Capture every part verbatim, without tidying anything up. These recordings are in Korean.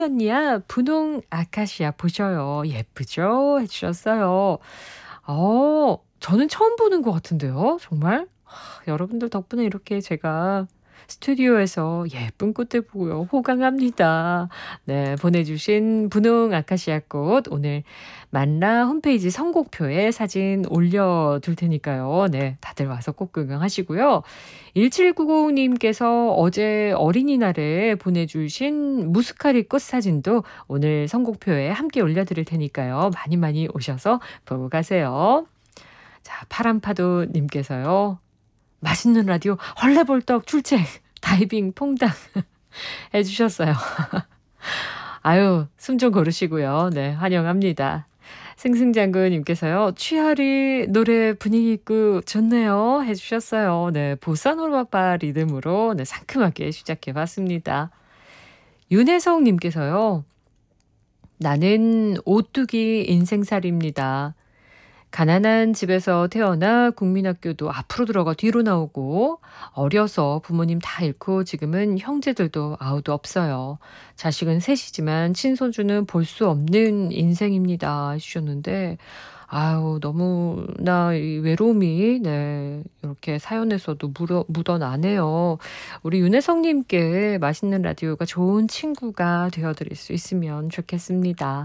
언니야, 분홍 아카시아 보셔요. 예쁘죠? 해주셨어요. 어, 저는 처음 보는 것 같은데요. 정말? 하, 여러분들 덕분에 이렇게 제가 스튜디오에서 예쁜 꽃들 보고요. 호강합니다. 네, 보내주신 분홍 아카시아 꽃 오늘 만나 홈페이지 선곡표에 사진 올려둘 테니까요. 네, 다들 와서 꽃 구경하시고요. 일칠구공님께서 어제 어린이날에 보내주신 무스카리 꽃 사진도 오늘 선곡표에 함께 올려드릴 테니까요. 많이 많이 오셔서 보고 가세요. 자, 파란파도님께서요. 맛있는 라디오 헐레벌떡 출첵 다이빙 퐁당 해주셨어요. 아유, 숨 좀 고르시고요. 네, 환영합니다. 승승장구님께서요. 취하리 노래 분위기 있고 좋네요 해주셨어요. 네, 보사노바 리듬으로 네, 상큼하게 시작해봤습니다. 윤혜성님께서요. 나는 오뚜기 인생살이입니다. 가난한 집에서 태어나 국민학교도 앞으로 들어가 뒤로 나오고 어려서 부모님 다 잃고 지금은 형제들도 아우도 없어요. 자식은 셋이지만 친손주는 볼 수 없는 인생입니다 해주셨는데 아유 너무나 이 외로움이 네 이렇게 사연에서도 묻어, 묻어나네요. 우리 윤혜성님께 맛있는 라디오가 좋은 친구가 되어드릴 수 있으면 좋겠습니다.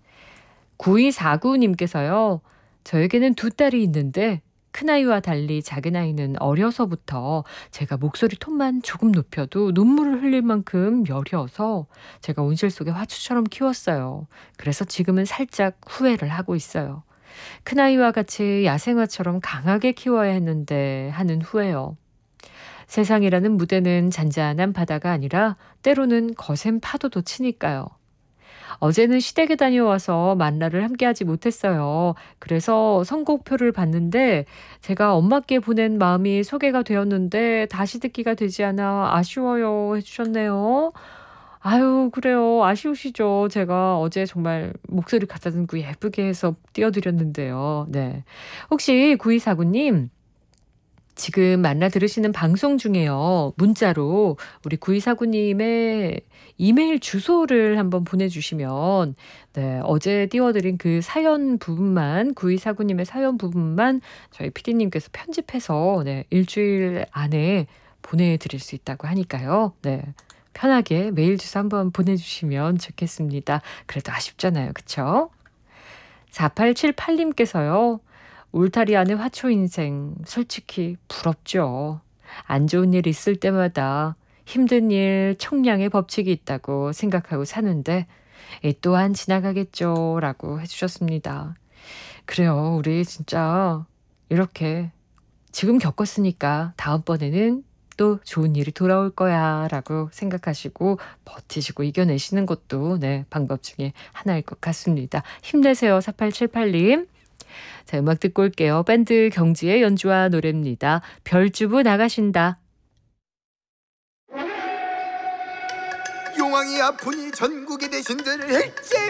구이사구님께서요. 저에게는 두 딸이 있는데 큰아이와 달리 작은아이는 어려서부터 제가 목소리 톤만 조금 높여도 눈물을 흘릴 만큼 여려서 제가 온실 속의 화초처럼 키웠어요. 그래서 지금은 살짝 후회를 하고 있어요. 큰아이와 같이 야생화처럼 강하게 키워야 했는데 하는 후회요. 세상이라는 무대는 잔잔한 바다가 아니라 때로는 거센 파도도 치니까요. 어제는 시댁에 다녀와서 만나를 함께하지 못했어요. 그래서 선곡표를 봤는데 제가 엄마께 보낸 마음이 소개가 되었는데 다시 듣기가 되지 않아 아쉬워요 해주셨네요. 아유 그래요. 아쉬우시죠. 제가 어제 정말 목소리 갖다 듣고 예쁘게 해서 띄워드렸는데요. 네. 혹시 구이사구님 지금 만나 들으시는 방송 중에요. 문자로 우리 구이사구님의 이메일 주소를 한번 보내주시면 네, 어제 띄워드린 그 사연 부분만 구이사구님의 사연 부분만 저희 피디님께서 편집해서 네, 일주일 안에 보내드릴 수 있다고 하니까요. 네, 편하게 메일 주소 한번 보내주시면 좋겠습니다. 그래도 아쉽잖아요. 그쵸? 사팔칠팔님께서요. 울타리 안의 화초 인생 솔직히 부럽죠. 안 좋은 일 있을 때마다 힘든 일 청량의 법칙이 있다고 생각하고 사는데 이 또한 지나가겠죠 라고 해주셨습니다. 그래요. 우리 진짜 이렇게 지금 겪었으니까 다음번에는 또 좋은 일이 돌아올 거야 라고 생각하시고 버티시고 이겨내시는 것도 네, 방법 중에 하나일 것 같습니다. 힘내세요. 사팔칠팔님. 자, 음악 듣고 올게요. 밴드 경지의 연주와 노래입니다. 별주부 나가신다. 용왕이 아프니 전국의 대신들을 일제